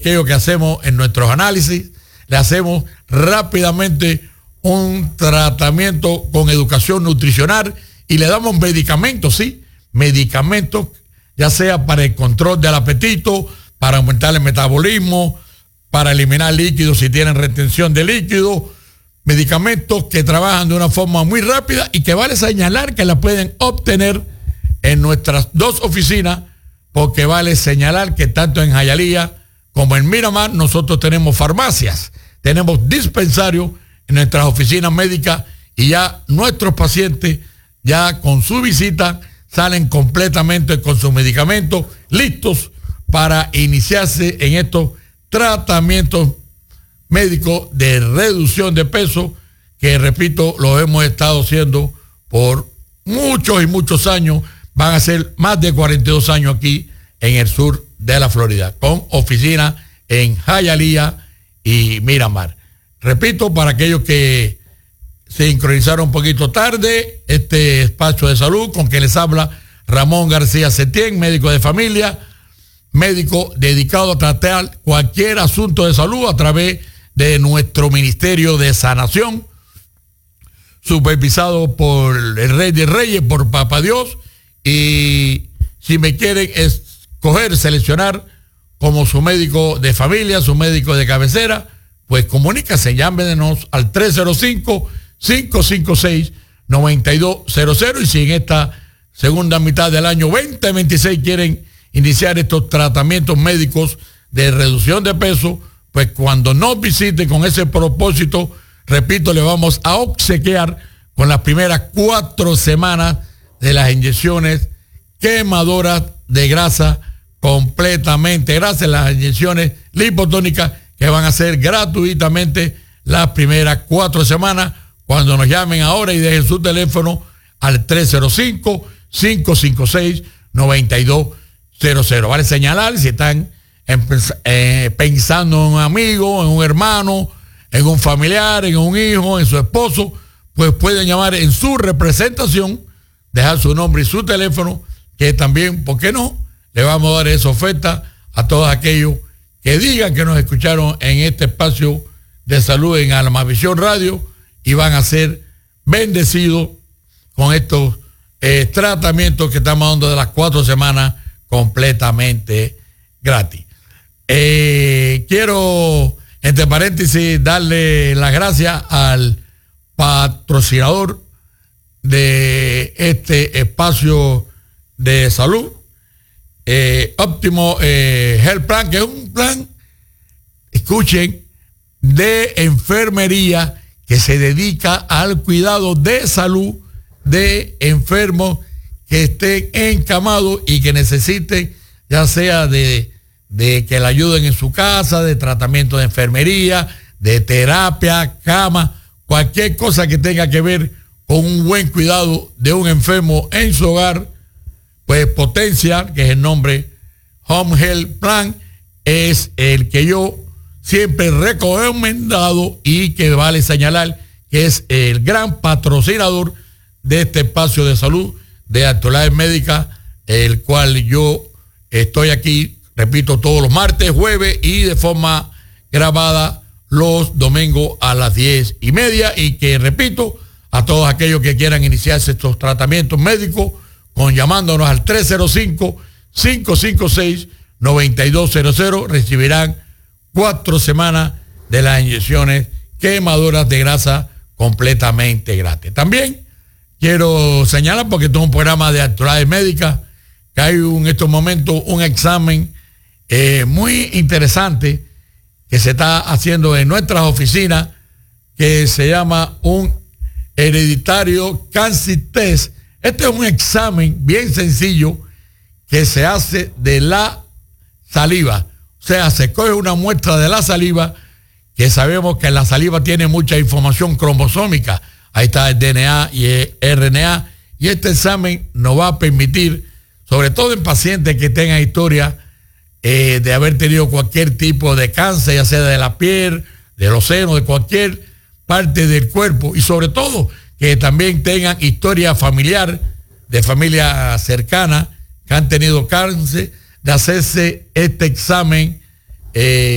aquello que hacemos en nuestros análisis, le hacemos rápidamente un tratamiento con educación nutricional y le damos medicamentos, ¿sí? Medicamentos, ya sea para el control del apetito, para aumentar el metabolismo, para eliminar líquidos si tienen retención de líquidos, medicamentos que trabajan de una forma muy rápida y que vale señalar que la pueden obtener en nuestras dos oficinas, porque vale señalar que tanto en Hialeah como en Miramar nosotros tenemos farmacias, tenemos dispensarios en nuestras oficinas médicas y ya nuestros pacientes ya con su visita salen completamente con sus medicamentos listos para iniciarse en estos tratamientos médicos de reducción de peso que, repito, lo hemos estado haciendo por muchos y muchos años. Van a ser más de 42 años aquí en el sur de la Florida, con oficinas en Hialeah y Miramar. Repito, para aquellos que se sincronizaron un poquito tarde, este espacio de salud con que les habla Ramón García Setién, médico de familia, médico dedicado a tratar cualquier asunto de salud a través de nuestro Ministerio de Sanación, supervisado por el Rey de Reyes, por Papá Dios. Y si me quieren escoger, seleccionar como su médico de familia, su médico de cabecera, pues comuníquense, llámenos al 305-556-9200. Y si en esta segunda mitad del año 2026 quieren iniciar estos tratamientos médicos de reducción de peso, pues cuando nos visite con ese propósito, repito, le vamos a obsequiar con las primeras 4 semanas de las inyecciones quemadoras de grasa completamente gracias, las inyecciones lipotónicas que van a ser gratuitamente las primeras 4 semanas cuando nos llamen ahora y dejen su teléfono al 305-556-9200. Vale señalar, si están pensando en un amigo, en un hermano, en un familiar, en un hijo, en su esposo, pues pueden llamar en su representación, dejar su nombre y su teléfono, que también, ¿por qué no?, le vamos a dar esa oferta a todos aquellos que digan que nos escucharon en este espacio de salud en Almavisión Radio y van a ser bendecidos con estos tratamientos que estamos dando de las 4 semanas completamente gratis. Quiero, entre paréntesis, darle las gracias al patrocinador de este espacio de salud, Óptimo Health Plan, que es un plan, escuchen, de enfermería que se dedica al cuidado de salud de enfermos que estén encamados y que necesiten, ya sea de que la ayuden en su casa, de tratamiento de enfermería, de terapia, cama, cualquier cosa que tenga que ver con un buen cuidado de un enfermo en su hogar. Pues Potencia, que es el nombre Home Health Plan, es el que yo siempre he recomendado y que vale señalar que es el gran patrocinador de este espacio de salud de Actualidades Médicas, el cual yo estoy aquí, repito, todos los martes, jueves y de forma grabada los domingos a las 10:30, y que, repito, a todos aquellos que quieran iniciarse estos tratamientos médicos, llamándonos al 305-556-9200, recibirán 4 semanas de las inyecciones quemadoras de grasa completamente gratis. También quiero señalar, porque esto es un programa de Actualidades Médicas, que hay en estos momentos un examen muy interesante que se está haciendo en nuestras oficinas, que se llama un hereditario cancer test. Este es un examen bien sencillo que se hace de la saliva. O sea, se coge una muestra de la saliva, que sabemos que la saliva tiene mucha información cromosómica. Ahí está el DNA y el RNA. Y este examen nos va a permitir, sobre todo en pacientes que tengan historia de haber tenido cualquier tipo de cáncer, ya sea de la piel, de los senos, de cualquier parte del cuerpo, y sobre todo que también tengan historia familiar, de familia cercana, que han tenido cáncer, de hacerse este examen